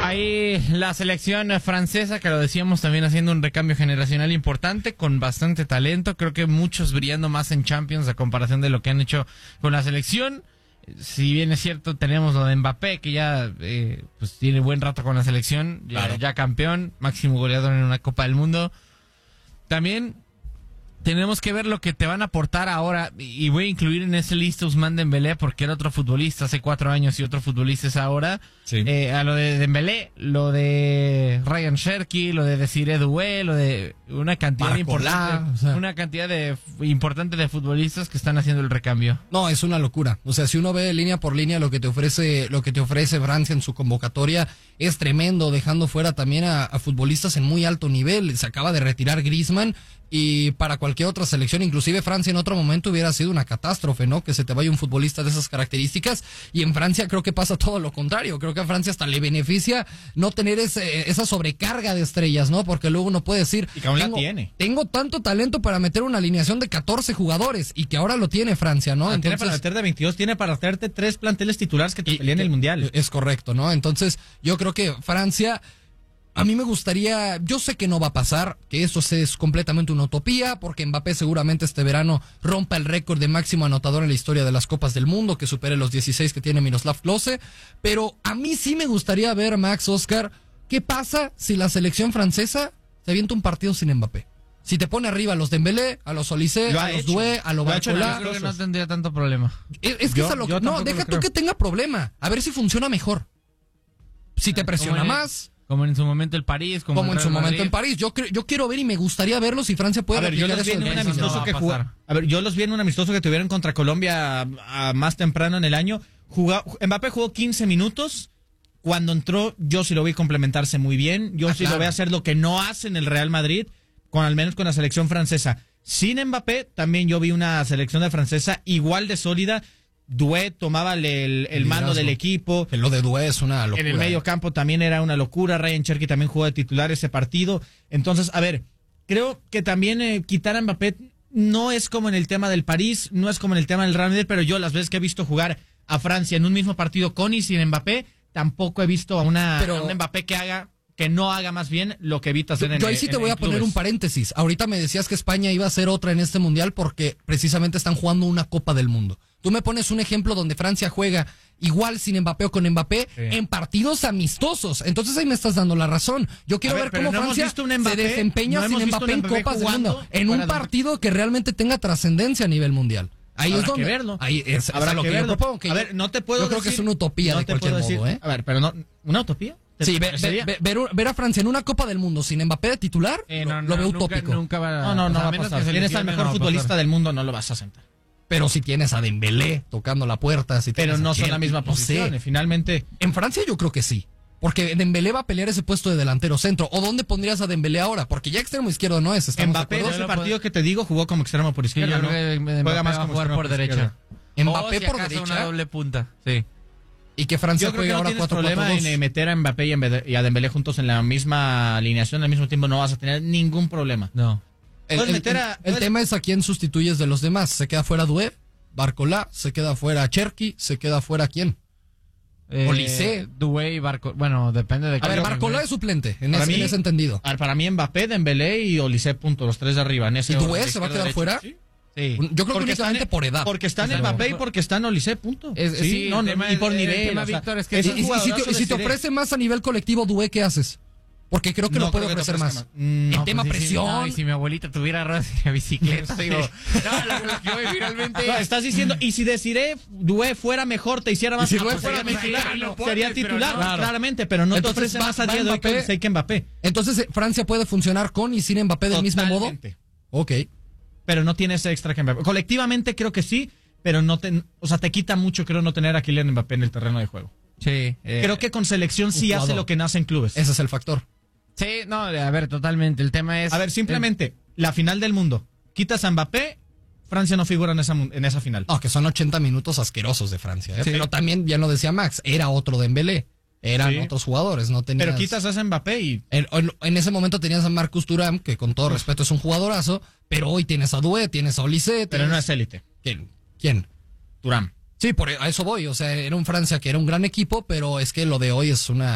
Ahí la selección francesa, que lo decíamos, también haciendo un recambio generacional importante, con bastante talento. Creo que muchos brillando más en Champions a comparación de lo que han hecho con la selección. Si bien es cierto, tenemos lo de Mbappé, que ya pues tiene buen rato con la selección, ya campeón, máximo goleador en una Copa del Mundo. También tenemos que ver lo que te van a aportar ahora, y voy a incluir en ese lista Ousmane Dembélé, porque era otro futbolista hace 4 años y otro futbolista es ahora. Sí. A lo de Dembélé, lo de Ryan Cherki, lo de Desiré Doué, lo de una cantidad importante de futbolistas que están haciendo el recambio. No, es una locura. O sea, si uno ve línea por línea lo que te ofrece Francia en su convocatoria, es tremendo, dejando fuera también a futbolistas en muy alto nivel. Se acaba de retirar Griezmann, y para cualquier otra selección, inclusive Francia en otro momento hubiera sido una catástrofe, ¿no? Que se te vaya un futbolista de esas características, y en Francia creo que pasa todo lo contrario. Creo que a Francia hasta le beneficia no tener esa sobrecarga de estrellas, ¿no? Porque luego uno puede decir, y que aún la tiene. Tengo tanto talento para meter una alineación de 14 jugadores, y que ahora lo tiene Francia, ¿no? Entonces, tiene para meter de 22, tiene para hacerte 3 planteles titulares que te pelean el Mundial. Es correcto, ¿no? Entonces, yo creo que Francia, a mí me gustaría, yo sé que no va a pasar, que eso es completamente una utopía, porque Mbappé seguramente este verano rompa el récord de máximo anotador en la historia de las Copas del Mundo, que supere los 16 que tiene Miroslav Klose, pero a mí sí me gustaría ver, Max, Oscar, ¿qué pasa si la selección francesa se avienta un partido sin Mbappé? Si te pone arriba a los Dembélé, a los Olise, a los Doué, a los Barcola. Creo que no tendría tanto problema. Es que no, deja tú que tenga problema, a ver si funciona mejor. Si te presiona más. Como en su momento el París. Como en su momento en París. Yo quiero ver y me gustaría verlo si Francia puede replicar eso. Yo los vi en un amistoso que tuvieron contra Colombia más temprano en el año. Mbappé jugó 15 minutos. Cuando entró, yo sí lo vi complementarse muy bien. Yo sí lo vi hacer lo que no hace en el Real Madrid, al menos con la selección francesa. Sin Mbappé, también yo vi una selección de francesa igual de sólida. Doué tomaba el mando del equipo. Lo de Doué es una locura. En el medio campo también era una locura. Ryan Cherki también jugó de titular ese partido. Entonces, a ver, creo que también quitar a Mbappé no es como en el tema del París, no es como en el tema del Real Madrid, pero yo las veces que he visto jugar a Francia en un mismo partido con y sin Mbappé, tampoco he visto a un Mbappé que no haga más bien lo que evita hacer en el Yo ahí sí te voy a poner un paréntesis. Ahorita me decías que España iba a ser otra en este Mundial porque precisamente están jugando una Copa del Mundo. Tú me pones un ejemplo donde Francia juega igual sin Mbappé o con Mbappé en partidos amistosos. Entonces ahí me estás dando la razón. Yo quiero ver cómo Francia se desempeña sin Mbappé en Copas del Mundo. En un partido que realmente tenga trascendencia a nivel mundial. Ahí habrá es donde que verlo. Ahí es lo que verlo. yo propongo. A ver, no te puedo yo creo que es una utopía de cualquier modo, ¿eh? A ver, pero no, ¿una utopía? Sí, ver a Francia en una Copa del Mundo sin Mbappé de titular, lo veo utópico. Nunca va no va a pasar. Si tienes al mejor futbolista del mundo, no lo vas a sentar. Pero si tienes a Dembélé tocando la puerta, pero no son la misma posición. Finalmente, en Francia yo creo que sí. Porque Dembélé va a pelear ese puesto de delantero centro. ¿O dónde pondrías a Dembélé ahora? Porque ya extremo izquierdo no es. Mbappé, ese partido que te digo, jugó como extremo por izquierda. Juega más como jugar por derecha. Mbappé por derecha. Una doble punta. Sí. Y que Francia juegue ahora 4-4-2. Yo creo que no tienes problema en meter a Mbappé y a Dembélé juntos en la misma alineación al mismo tiempo. No vas a tener ningún problema. No. El tema es a quién sustituyes de los demás. ¿Se queda fuera Doué? Barcola, se queda fuera Cherki, se queda fuera ¿quién? Olise, Doué y Barcola. Bueno, depende de. A ver, Barcola es suplente, en ese entendido. Para mí Mbappé, Dembélé y Olise, punto, los 3 de arriba. ¿Y Doué se va a quedar fuera? Sí. Yo creo que únicamente por edad. Porque está en Mbappé y porque está en Olise, punto. Y por nivel. Y si te ofrece más a nivel colectivo Doué, ¿qué haces? Porque creo que no puede ofrecer más. El tema presión. Y si mi abuelita tuviera ruedas de bicicleta, digo. No, finalmente. Estás diciendo, y si Desiré Doué fuera mejor, te hiciera más. Si Doué fuera titular, sería titular, claramente, pero no te ofrece más a día de hoy que Mbappé. Entonces, ¿Francia puede funcionar con y sin Mbappé del mismo modo? Ok. Pero no tiene ese extra que Mbappé. Colectivamente creo que sí, pero te quita mucho, creo, no tener a Kylian Mbappé en el terreno de juego. Sí. Creo que con selección sí hace lo que nace en clubes. Ese es el factor. Sí, no, a ver, totalmente. El tema es. A ver, simplemente, la final del mundo. Quitas a Mbappé, Francia no figura en esa final. No, que son 80 minutos asquerosos de Francia. Sí. Pero también, ya lo decía Max, era otro Dembélé. Eran otros jugadores, no tenías. Pero quitas a ese Mbappé y. En ese momento tenías a Marcus Thuram, que con todo respeto es un jugadorazo, pero hoy tienes a Doué, tienes a Olise. Pero no es élite. ¿Quién? Thuram. Sí, a eso voy. O sea, era un Francia que era un gran equipo, pero es que lo de hoy es una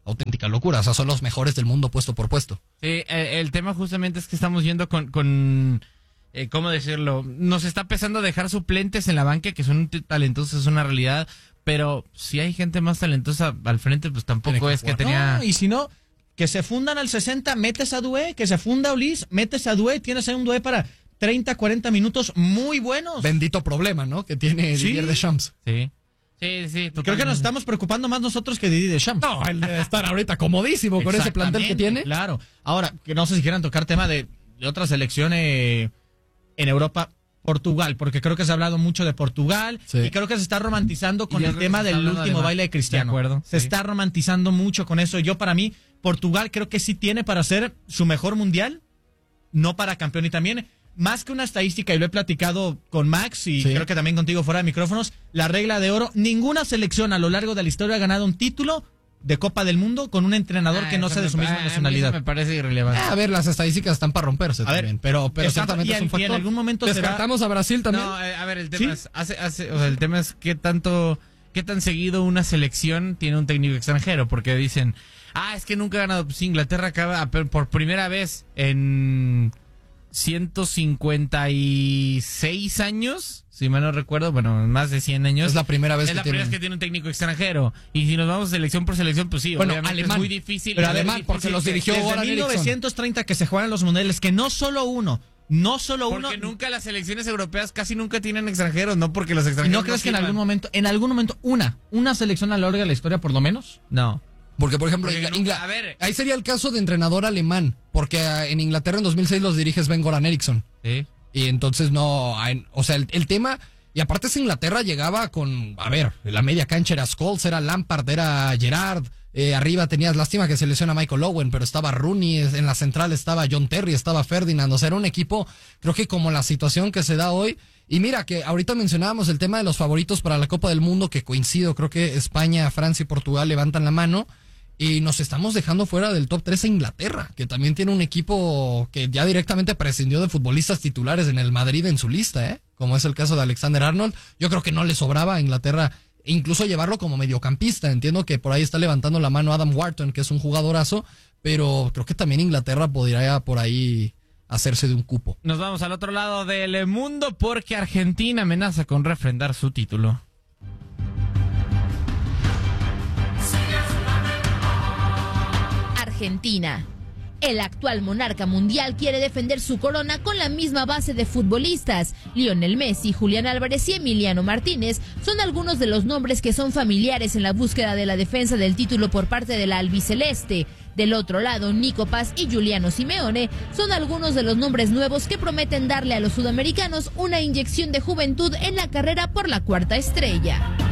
auténtica locura. O sea, son los mejores del mundo puesto por puesto. Sí, el tema justamente es que estamos yendo con ¿cómo decirlo? Nos está pesando dejar suplentes en la banca que son talentosos, es una realidad, pero si hay gente más talentosa al frente, pues tampoco es que tenía... No, y si no, que se fundan al 60, metes a Doué, que se funda Ulis, metes a Doué, tienes ahí un Doué para 30, 40 minutos muy buenos. Bendito problema, ¿no? Que tiene Didier Deschamps. Sí. Sí, totalmente. Creo que nos estamos preocupando más nosotros que Didier Deschamps. No, él debe estar ahorita comodísimo con ese plantel que tiene. Claro. Ahora, que no sé si quieran tocar tema de otra selección en Europa, Portugal, porque creo que se ha hablado mucho de Portugal y creo que se está romantizando con el tema del último baile de Cristiano. De acuerdo. Se está romantizando mucho con eso. Yo, para mí, Portugal creo que sí tiene para hacer su mejor mundial, no para campeón. Y también, más que una estadística, y lo he platicado con Max y creo que también contigo fuera de micrófonos, la regla de oro, ninguna selección a lo largo de la historia ha ganado un título de Copa del Mundo con un entrenador que no sea de su misma nacionalidad. Eso me parece irrelevante. A ver, las estadísticas están para romperse también, pero ciertamente es un factor. Y en algún momento ¿descartamos a Brasil también? No, a ver, el tema es el tema es qué tan seguido una selección tiene un técnico extranjero, porque dicen, es que nunca ha ganado. Pues Inglaterra acaba por primera vez en 156 años, si mal no recuerdo, bueno, más de 100 años. Es la primera vez que tiene un técnico extranjero. Y si nos vamos selección por selección, pues sí, bueno, obviamente alemán, es muy difícil. Pero alemán, porque los dirigió desde Goran Eriksson. 1930 que se juegan los mundiales, que no solo uno. Porque nunca las selecciones europeas casi nunca tienen extranjeros, no porque los extranjeros. ¿No crees que en algún momento una selección a lo largo de la historia por lo menos? No. Porque, por ejemplo, ahí sería el caso de entrenador alemán, porque en Inglaterra en 2006 los dirige Sven-Goran Eriksson. Sí. Y entonces o sea, el tema, y aparte es Inglaterra llegaba con, la media cancha era Scholes, era Lampard, era Gerrard, arriba tenías, lástima que se lesiona Michael Owen, pero estaba Rooney, en la central estaba John Terry, estaba Ferdinand, o sea, era un equipo, creo que como la situación que se da hoy. Y mira, que ahorita mencionábamos el tema de los favoritos para la Copa del Mundo, que coincido, creo que España, Francia y Portugal levantan la mano. Y nos estamos dejando fuera del top 3 a Inglaterra, que también tiene un equipo que ya directamente prescindió de futbolistas titulares en el Madrid en su lista, como es el caso de Alexander-Arnold. Yo creo que no le sobraba a Inglaterra incluso llevarlo como mediocampista. Entiendo que por ahí está levantando la mano Adam Wharton, que es un jugadorazo, pero creo que también Inglaterra podría por ahí hacerse de un cupo. Nos vamos al otro lado del mundo porque Argentina amenaza con refrendar su título. Argentina. El actual monarca mundial quiere defender su corona con la misma base de futbolistas. Lionel Messi, Julián Álvarez y Emiliano Martínez son algunos de los nombres que son familiares en la búsqueda de la defensa del título por parte de la albiceleste. Del otro lado, Nico Paz y Giuliano Simeone son algunos de los nombres nuevos que prometen darle a los sudamericanos una inyección de juventud en la carrera por la cuarta estrella.